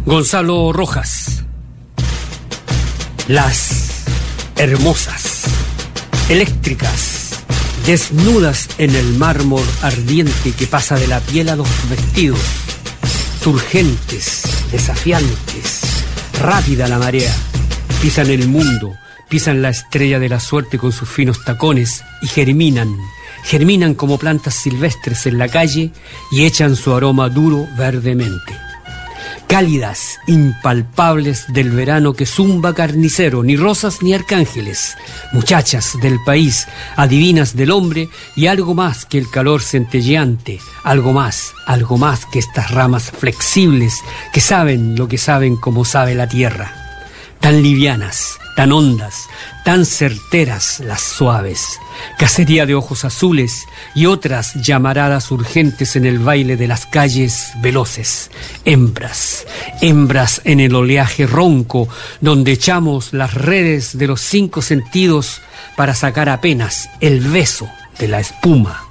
Gonzalo Rojas. Las hermosas, eléctricas, desnudas en el mármol ardiente que pasa de la piel a los vestidos, turgentes, desafiantes, rápida la marea, pisan el mundo, pisan la estrella de la suerte con sus finos tacones y germinan como plantas silvestres en la calle y echan su aroma duro verdemente. Cálidas, impalpables del verano que zumba carnicero, ni rosas ni arcángeles, muchachas del país, adivinas del hombre y algo más que el calor centelleante, algo más que estas ramas flexibles que saben lo que saben como sabe la tierra. Tan livianas, tan hondas, tan certeras las suaves, cacería de ojos azules y otras llamaradas urgentes en el baile de las calles veloces, hembras en el oleaje ronco donde echamos las redes de los 5 sentidos para sacar apenas el beso de la espuma.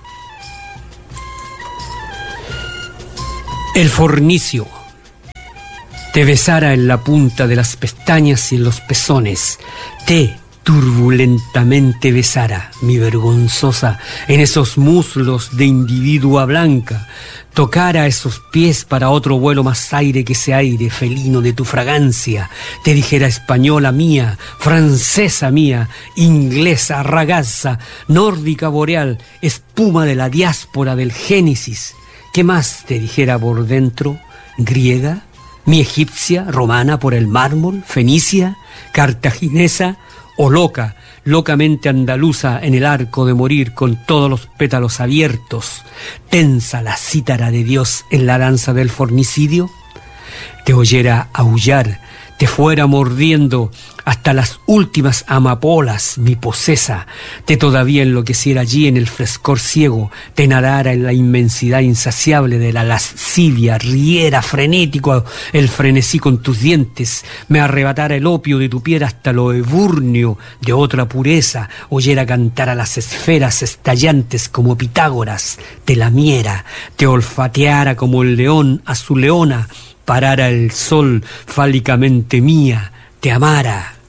El fornicio te besara en la punta de las pestañas y en los pezones, te turbulentamente besara, mi vergonzosa, en esos muslos de individua blanca, tocara esos pies para otro vuelo más aire que ese aire felino de tu fragancia, te dijera española mía, francesa mía, inglesa, ragazza, nórdica boreal, espuma de la diáspora del Génesis, ¿qué más te dijera por dentro? ¿Griega? ¿Mi egipcia, romana por el mármol, fenicia, cartaginesa o locamente andaluza en el arco de morir con todos los pétalos abiertos, tensa la cítara de Dios en la danza del fornicidio? Te oyera aullar, te fuera mordiendo hasta las últimas amapolas, mi posesa, te todavía enloqueciera allí en el frescor ciego, te nadara en la inmensidad insaciable de la lascivia, riera frenético el frenesí con tus dientes, me arrebatara el opio de tu piel hasta lo eburnio de otra pureza, oyera cantar a las esferas estallantes como Pitágoras, te lamiera, te olfateara como el león a su leona, parara el sol fálicamente mía, te amara